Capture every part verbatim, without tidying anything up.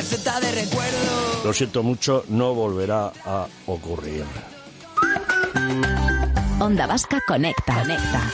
receta de recuerdo. Lo siento mucho, no volverá a ocurrir. Onda Vasca Conecta. Conecta.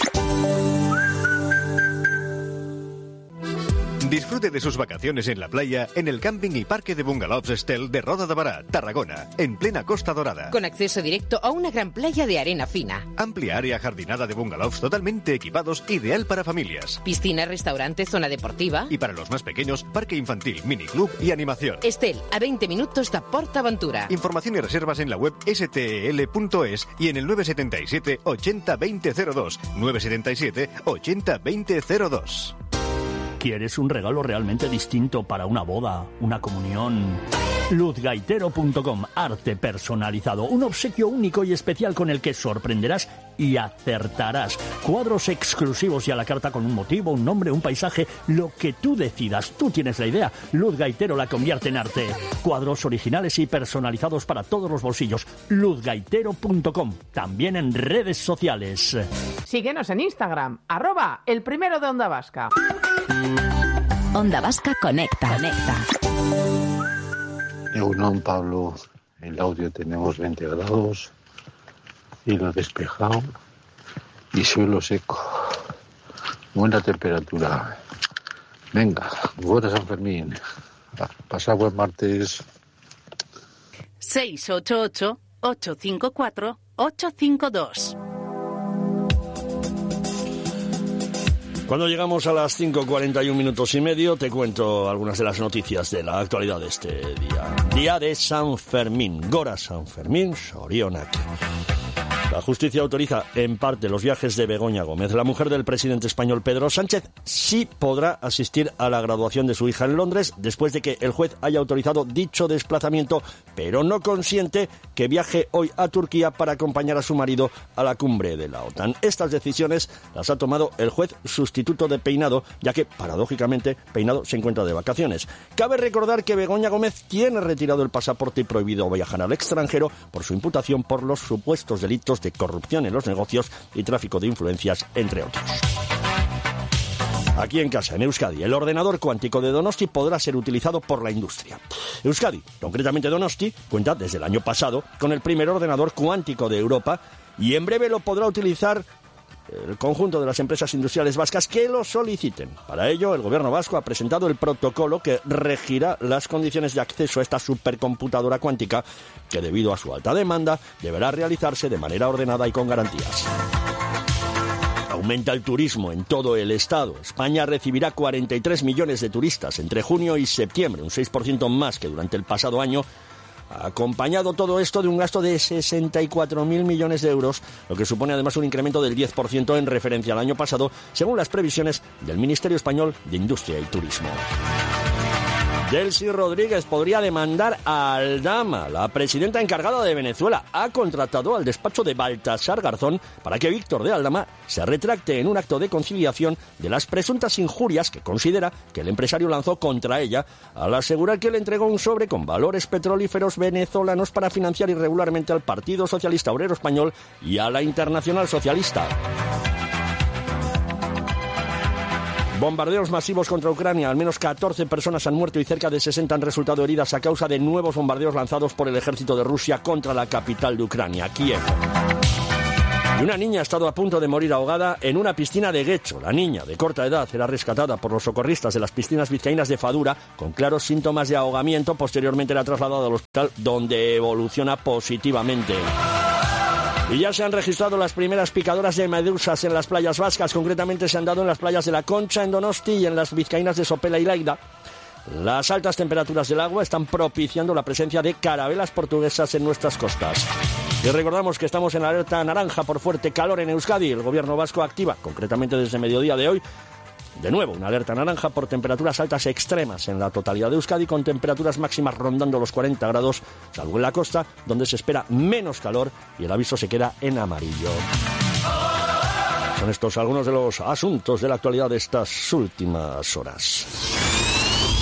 Disfrute de sus vacaciones en la playa en el camping y parque de bungalows Estel de Roda de Bará, Tarragona, en plena Costa Dorada. Con acceso directo a una gran playa de arena fina. Amplia área jardinada de bungalows totalmente equipados, ideal para familias. Piscina, restaurante, zona deportiva. Y para los más pequeños, parque infantil, miniclub y animación. Estel, a veinte minutos de PortAventura. Información y reservas en la web ese te ele punto es y en el nueve siete siete, ochenta, veinte cero dos. nueve siete siete, ochenta, veinte cero dos. ¿Quieres un regalo realmente distinto para una boda, una comunión? luz gaitero punto com, arte personalizado, un obsequio único y especial con el que sorprenderás y acertarás. Cuadros exclusivos y a la carta con un motivo, un nombre, un paisaje, lo que tú decidas. Tú tienes la idea. Luz Gaitero la convierte en arte. Cuadros originales y personalizados para todos los bolsillos. luz gaitero punto com, también en redes sociales. Síguenos en Instagram, arroba el primero de Onda Vasca. Onda Vasca Conecta. Conecta. Egunon, Pablo, el audio tenemos veinte grados, cielo despejado y suelo seco. Buena temperatura. Venga, buena San Fermín. Pasa buen martes. seis ocho ocho, ocho cinco cuatro, ocho cinco dos. Cuando llegamos a las cinco cuarenta y un minutos y medio, te cuento algunas de las noticias de la actualidad de este día. Día de San Fermín, Gora San Fermín, Sorionak. La justicia autoriza en parte los viajes de Begoña Gómez. La mujer del presidente español Pedro Sánchez sí podrá asistir a la graduación de su hija en Londres después de que el juez haya autorizado dicho desplazamiento, pero no consiente que viaje hoy a Turquía para acompañar a su marido a la cumbre de la OTAN. Estas decisiones las ha tomado el juez sustituto de Peinado, ya que, paradójicamente, Peinado se encuentra de vacaciones. Cabe recordar que Begoña Gómez tiene retirado el pasaporte y prohibido viajar al extranjero por su imputación por los supuestos delitos de corrupción en los negocios y tráfico de influencias, entre otros. Aquí en casa, en Euskadi, el ordenador cuántico de Donosti podrá ser utilizado por la industria. Euskadi, concretamente Donosti, cuenta desde el año pasado con el primer ordenador cuántico de Europa y en breve lo podrá utilizar el conjunto de las empresas industriales vascas que lo soliciten. Para ello, el gobierno vasco ha presentado el protocolo que regirá las condiciones de acceso a esta supercomputadora cuántica, que debido a su alta demanda deberá realizarse de manera ordenada y con garantías. Aumenta el turismo en todo el estado. España recibirá cuarenta y tres millones de turistas entre junio y septiembre, un seis por ciento más que durante el pasado año, acompañado todo esto de un gasto de sesenta y cuatro mil millones de euros, lo que supone además un incremento del diez por ciento en referencia al año pasado, según las previsiones del Ministerio Español de Industria y Turismo. Delcy Rodríguez podría demandar a Aldama. La presidenta encargada de Venezuela ha contratado al despacho de Baltasar Garzón para que Víctor de Aldama se retracte en un acto de conciliación de las presuntas injurias que considera que el empresario lanzó contra ella al asegurar que le entregó un sobre con valores petrolíferos venezolanos para financiar irregularmente al Partido Socialista Obrero Español y a la Internacional Socialista. Bombardeos masivos contra Ucrania. Al menos catorce personas han muerto y cerca de sesenta han resultado heridas a causa de nuevos bombardeos lanzados por el ejército de Rusia contra la capital de Ucrania, Kiev. Y una niña ha estado a punto de morir ahogada en una piscina de Guecho. La niña, de corta edad, era rescatada por los socorristas de las piscinas vizcaínas de Fadura con claros síntomas de ahogamiento. Posteriormente era trasladada al hospital, donde evoluciona positivamente. Y ya se han registrado las primeras picadoras de medusas en las playas vascas. Concretamente se han dado en las playas de La Concha, en Donosti, y en las vizcaínas de Sopela y Laida. Las altas temperaturas del agua están propiciando la presencia de carabelas portuguesas en nuestras costas. Y recordamos que estamos en alerta naranja por fuerte calor en Euskadi. El gobierno vasco activa, concretamente desde mediodía de hoy, de nuevo una alerta naranja por temperaturas altas extremas en la totalidad de Euskadi, con temperaturas máximas rondando los cuarenta grados, salvo en la costa, donde se espera menos calor y el aviso se queda en amarillo. Son estos algunos de los asuntos de la actualidad de estas últimas horas.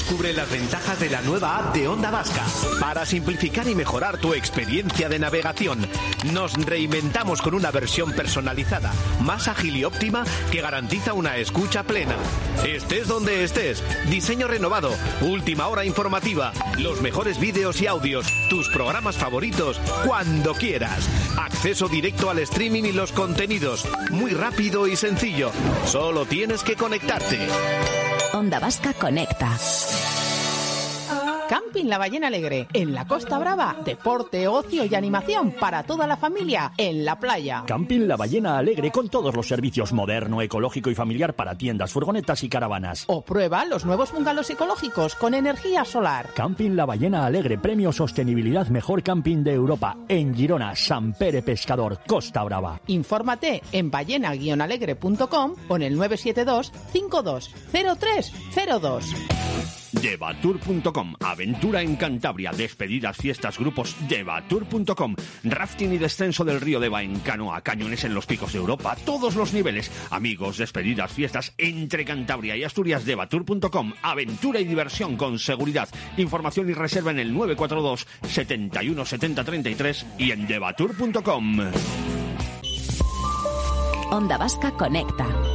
Descubre las ventajas de la nueva app de Onda Vasca para simplificar y mejorar tu experiencia de navegación. Nos reinventamos con una versión personalizada, más ágil y óptima que garantiza una escucha plena. Estés donde estés, diseño renovado, última hora informativa, los mejores vídeos y audios, tus programas favoritos, cuando quieras. Acceso directo al streaming y los contenidos, muy rápido y sencillo. Solo tienes que conectarte. Onda Vasca Conecta. Camping La Ballena Alegre, en la Costa Brava. Deporte, ocio y animación para toda la familia en la playa. Camping La Ballena Alegre con todos los servicios moderno, ecológico y familiar para tiendas, furgonetas y caravanas. O prueba los nuevos bungalows ecológicos con energía solar. Camping La Ballena Alegre, premio Sostenibilidad Mejor Camping de Europa, en Girona, Sant Pere Pescador, Costa Brava. Infórmate en ballena guion alegre punto com o en el nueve siete dos cinco dos cero tres cero dos. Devatur punto com, aventura en Cantabria, despedidas, fiestas, grupos. Devatur punto com, rafting y descenso del río Deva en canoa, cañones en los picos de Europa, todos los niveles. Amigos, despedidas, fiestas entre Cantabria y Asturias. Devatur punto com, aventura y diversión con seguridad. Información y reserva en el nueve cuatro dos setenta y uno setenta treinta y tres y en devatur punto com. Onda Vasca Conecta.